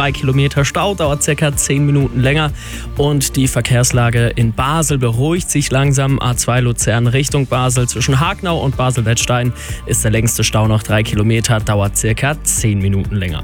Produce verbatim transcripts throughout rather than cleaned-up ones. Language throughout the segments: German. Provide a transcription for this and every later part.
zwei Kilometer Stau, dauert circa zehn Minuten länger. Und die Verkehrslage in Basel beruhigt sich langsam. A zwei Luzern Richtung Basel zwischen Hagenau und Basel-Wettstein ist der längste Stau noch drei Kilometer, dauert circa zehn Minuten länger.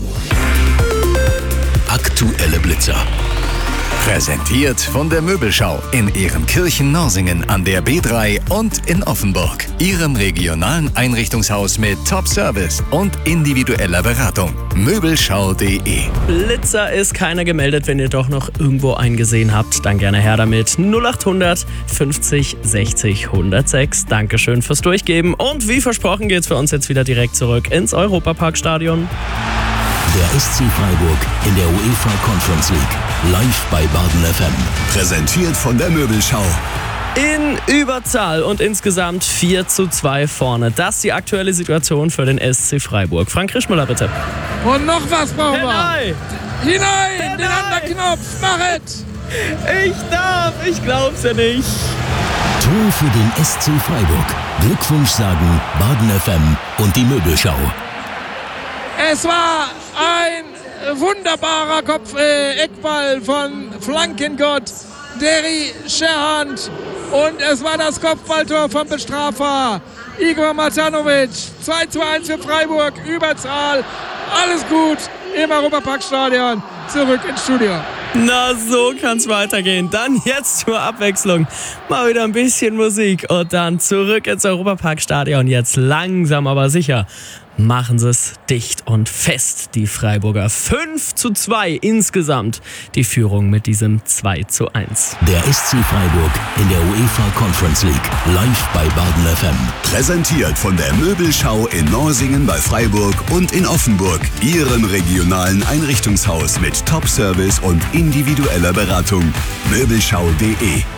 Aktuelle Blitzer. Präsentiert von der Möbelschau in Ehrenkirchen-Norsingen an der B drei und in Offenburg. Ihrem regionalen Einrichtungshaus mit Top-Service und individueller Beratung. Möbelschau punkt de. Blitzer ist keiner gemeldet. Wenn ihr doch noch irgendwo einen gesehen habt, dann gerne her damit. null acht hundert fünfzig sechzig hundertsechs. Dankeschön fürs Durchgeben. Und wie versprochen geht's für uns jetzt wieder direkt zurück ins Europaparkstadion. Der S C Freiburg in der UEFA Conference League. Live bei Baden F M. Präsentiert von der Möbelschau. In Überzahl und insgesamt vier zu zwei vorne. Das ist die aktuelle Situation für den S C Freiburg. Frank Rischmüller, bitte. Und noch was brauchen wir. Hinein! Hinein! Hinein! Den anderen Knopf! Mach es! Ich darf, ich glaub's ja nicht. Tor für den S C Freiburg. Glückwunsch sagen Baden F M und die Möbelschau. Es war ein wunderbarer Kopf, äh, Eckball von Flankengott, Derry Scherhand. Und es war das Kopfballtor vom Bestrafer Igor Matanovic. zwei zu eins für Freiburg, Überzahl. Alles gut im Europaparkstadion. Zurück ins Studio. Na, so kann's weitergehen. Dann jetzt zur Abwechslung mal wieder ein bisschen Musik und dann zurück ins Europaparkstadion. Jetzt langsam aber sicher machen sie es dicht und fest, die Freiburger. fünf zu zwei insgesamt die Führung mit diesem zwei zu eins. Der S C Freiburg in der UEFA Conference League. Live bei Baden F M. Präsentiert von der Möbelschau in Norsingen bei Freiburg und in Offenburg. Ihrem regionalen Einrichtungshaus mit Top-Service und individueller Beratung. Möbelschau punkt de.